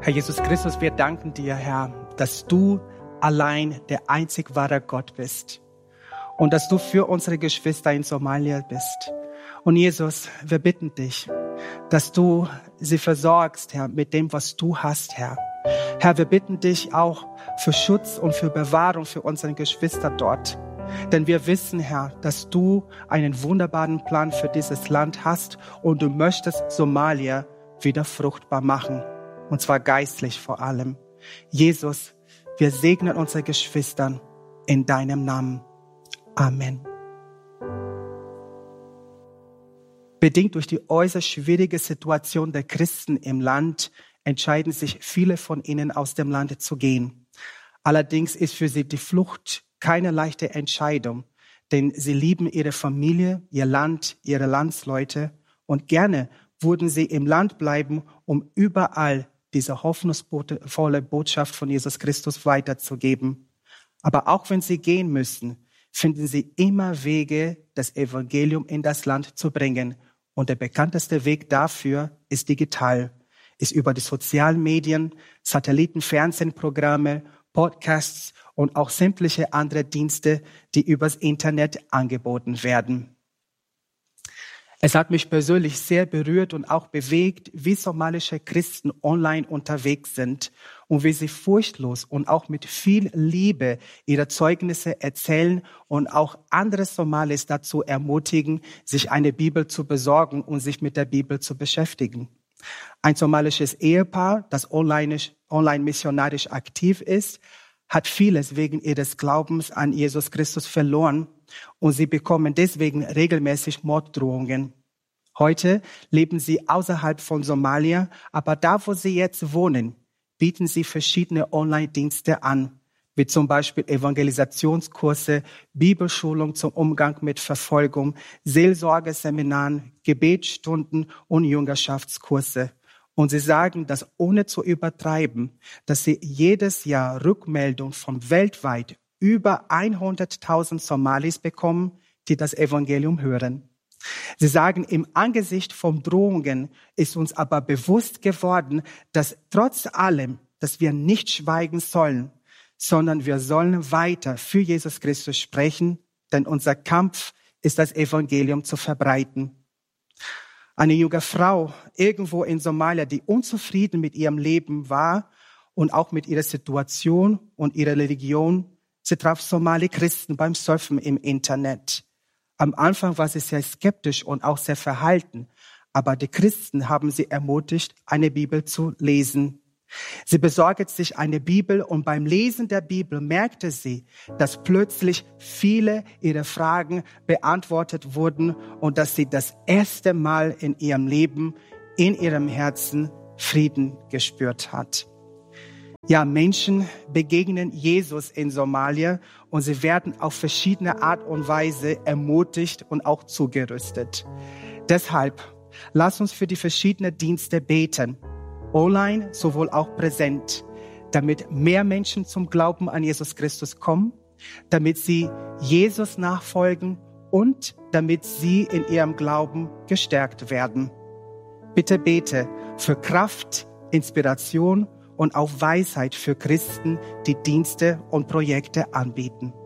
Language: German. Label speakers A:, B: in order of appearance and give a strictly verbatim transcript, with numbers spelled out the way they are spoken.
A: Herr Jesus Christus, wir danken dir, Herr, dass du allein der einzig wahre Gott bist und dass du für unsere Geschwister in Somalia bist. Und Jesus, wir bitten dich, dass du sie versorgst, Herr, mit dem, was du hast, Herr. Herr, wir bitten dich auch für Schutz und für Bewahrung für unsere Geschwister dort. Denn wir wissen, Herr, dass du einen wunderbaren Plan für dieses Land hast und du möchtest Somalia wieder fruchtbar machen. Und zwar geistlich vor allem. Jesus, wir segnen unsere Geschwister in deinem Namen. Amen. Bedingt durch die äußerst schwierige Situation der Christen im Land entscheiden sich viele von ihnen, aus dem Land zu gehen. Allerdings ist für sie die Flucht keine leichte Entscheidung, denn sie lieben ihre Familie, ihr Land, ihre Landsleute und gerne würden sie im Land bleiben, um überall diese hoffnungsvolle Botschaft von Jesus Christus weiterzugeben. Aber auch wenn sie gehen müssen, finden sie immer Wege, das Evangelium in das Land zu bringen. Und der bekannteste Weg dafür ist digital, ist über die sozialen Medien, Satellitenfernsehprogramme, Podcasts und auch sämtliche andere Dienste, die übers Internet angeboten werden. Es hat mich persönlich sehr berührt und auch bewegt, wie somalische Christen online unterwegs sind und wie sie furchtlos und auch mit viel Liebe ihre Zeugnisse erzählen und auch andere Somalis dazu ermutigen, sich eine Bibel zu besorgen und sich mit der Bibel zu beschäftigen. Ein somalisches Ehepaar, das online, online missionarisch aktiv ist, hat vieles wegen ihres Glaubens an Jesus Christus verloren und sie bekommen deswegen regelmäßig Morddrohungen. Heute leben sie außerhalb von Somalia, aber da, wo sie jetzt wohnen, bieten sie verschiedene Online-Dienste an, wie zum Beispiel Evangelisationskurse, Bibelschulung zum Umgang mit Verfolgung, Seelsorgeseminaren, Gebetsstunden und Jüngerschaftskurse. Und sie sagen, dass ohne zu übertreiben, dass sie jedes Jahr Rückmeldung von weltweit über hunderttausend Somalis bekommen, die das Evangelium hören. Sie sagen, im Angesicht von Drohungen ist uns aber bewusst geworden, dass trotz allem, dass wir nicht schweigen sollen, sondern wir sollen weiter für Jesus Christus sprechen, denn unser Kampf ist, das Evangelium zu verbreiten. Eine junge Frau irgendwo in Somalia, die unzufrieden mit ihrem Leben war und auch mit ihrer Situation und ihrer Religion, sie traf Somali-Christen beim Surfen im Internet. Am Anfang war sie sehr skeptisch und auch sehr verhalten, aber die Christen haben sie ermutigt, eine Bibel zu lesen. Sie besorgte sich eine Bibel und beim Lesen der Bibel merkte sie, dass plötzlich viele ihrer Fragen beantwortet wurden und dass sie das erste Mal in ihrem Leben, in ihrem Herzen Frieden gespürt hat. Ja, Menschen begegnen Jesus in Somalia und sie werden auf verschiedene Art und Weise ermutigt und auch zugerüstet. Deshalb, lass uns für die verschiedenen Dienste beten. Online, sowohl auch präsent, damit mehr Menschen zum Glauben an Jesus Christus kommen, damit sie Jesus nachfolgen und damit sie in ihrem Glauben gestärkt werden. Bitte bete für Kraft, Inspiration und auch Weisheit für Christen, die Dienste und Projekte anbieten.